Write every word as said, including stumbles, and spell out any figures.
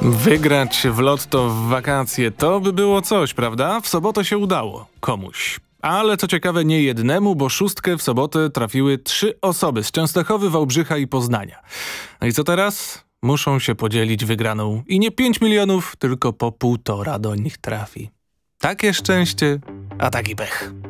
Wygrać w lotto w wakacje to by było coś, prawda? W sobotę się udało. Komuś. Ale co ciekawe nie jednemu, bo szóstkę w sobotę trafiły trzy osoby z Częstochowy, Wałbrzycha i Poznania. No i co teraz? Muszą się podzielić wygraną. I nie pięć milionów, tylko po półtora do nich trafi. Takie szczęście, a taki pech.